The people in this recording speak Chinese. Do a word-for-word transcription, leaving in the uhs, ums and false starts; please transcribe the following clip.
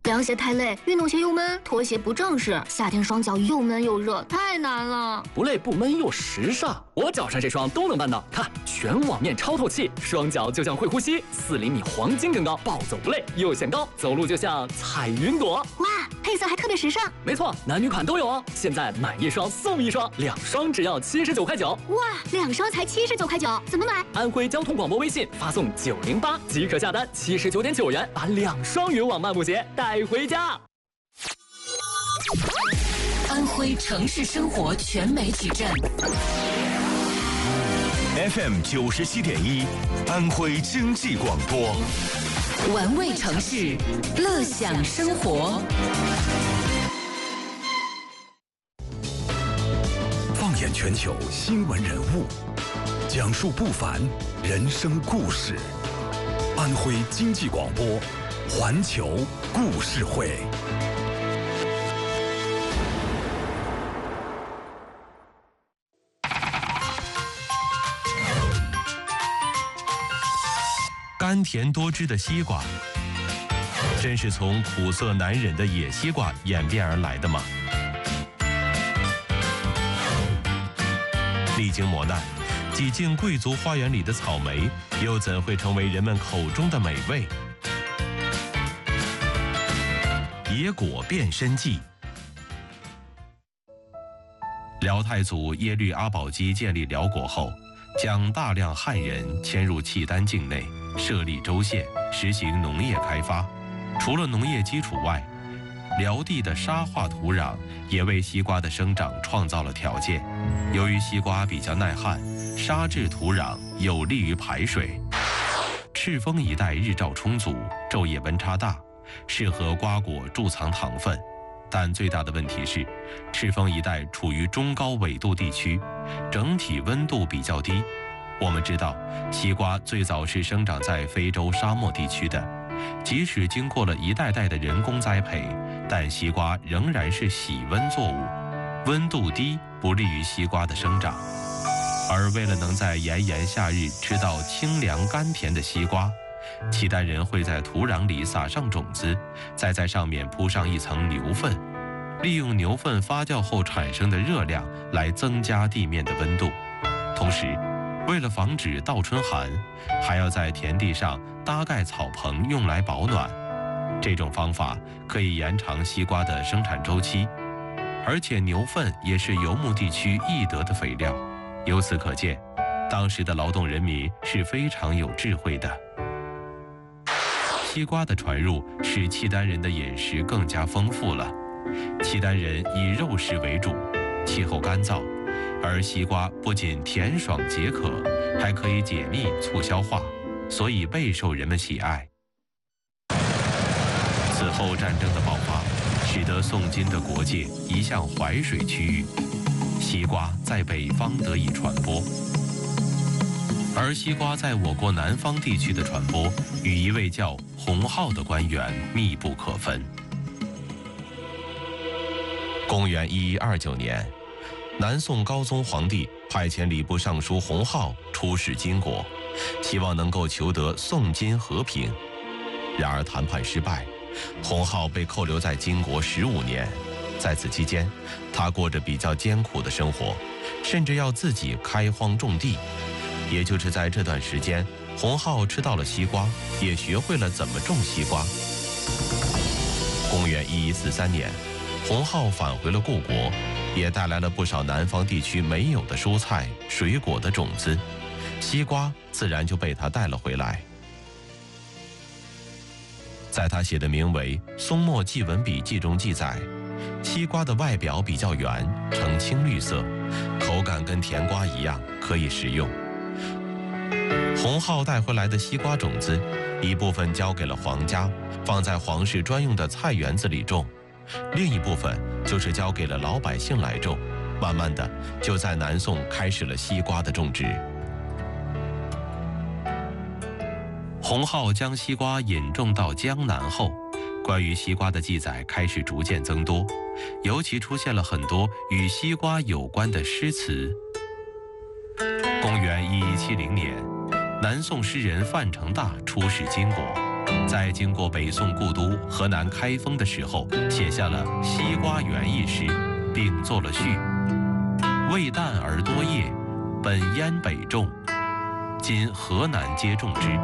凉鞋太累，运动鞋又闷，拖鞋不正式，夏天双脚又闷又热，太难了。 不累不闷又时尚，我脚上这双都能办到。看，全网面超透气，双脚就像会呼吸，四厘米黄金更高，暴走不累，又显高，走路就像踩云朵。 哇，配色还特别时尚。 没错，男女款都有哦。现在买一双送一双，两双只要七十九块九。 哇，两双才七十九块九，怎么买？ 安徽交通广播微信发送九零八即可下单，七十九点九元把两双云网漫步鞋带回家。 安徽城市生活全媒体站 F M 九十七点一，安徽经济广播， 玩味城市，乐享生活。 放眼全球新闻人物，讲述不凡人生故事。安徽经济广播，环球故事会。 甘甜多汁的西瓜，真是从苦涩难忍的野西瓜演变而来的吗？历经磨难，挤进贵族花园里的草莓，又怎会成为人们口中的美味？野果变身记。辽太祖耶律阿保机建立辽国后，将大量汉人迁入契丹境内，设立州县，实行农业开发。除了农业基础外，辽地的沙化土壤也为西瓜的生长创造了条件。由于西瓜比较耐旱，沙质土壤有利于排水。赤峰一带日照充足，昼夜温差大，适合瓜果贮藏糖分。但最大的问题是，赤峰一带处于中高纬度地区，整体温度比较低。我们知道，西瓜最早是生长在非洲沙漠地区的，即使经过了一代代的人工栽培，但西瓜仍然是喜温作物，温度低不利于西瓜的生长。而为了能在炎炎夏日吃到清凉甘甜的西瓜，契丹人会在土壤里撒上种子，再在上面铺上一层牛粪，利用牛粪发酵后产生的热量来增加地面的温度。同时，为了防止倒春寒，还要在田地上搭盖草棚用来保暖。这种方法可以延长西瓜的生产周期，而且牛粪也是游牧地区易得的肥料。由此可见，当时的劳动人民是非常有智慧的。西瓜的传入使契丹人的饮食更加丰富了。契丹人以肉食为主，气候干燥，而西瓜不仅甜爽解渴，还可以解腻促消化，所以备受人们喜爱。此后战争的爆发，使得宋金的国界移向淮水区域，西瓜在北方得以传播。而西瓜在我国南方地区的传播，与一位叫洪浩的官员密不可分。公元一一二九年，南宋高宗皇帝派遣礼部尚书洪浩出使金国，希望能够求得宋金和平。然而谈判失败，洪浩被扣留在金国十五年。在此期间，他过着比较艰苦的生活，甚至要自己开荒种地。也就是在这段时间，洪浩吃到了西瓜，也学会了怎么种西瓜。公元一一四三年，洪浩返回了故国，也带来了不少南方地区没有的蔬菜、水果的种子，西瓜自然就被他带了回来。在他写的名为《松墨记文笔记》中记载，西瓜的外表比较圆，呈青绿色，口感跟甜瓜一样，可以食用。洪浩带回来的西瓜种子，一部分交给了皇家，放在皇室专用的菜园子里种，另一部分就是交给了老百姓来种。慢慢的，就在南宋开始了西瓜的种植。洪浩将西瓜引种到江南后，关于西瓜的记载开始逐渐增多，尤其出现了很多与西瓜有关的诗词。公元一一七零年，南宋诗人范成大出使金国， 在经过北宋故都河南开封的时候，写下了《西瓜园》一诗，并作了序：味淡而多叶，本燕北种，今河南皆种之。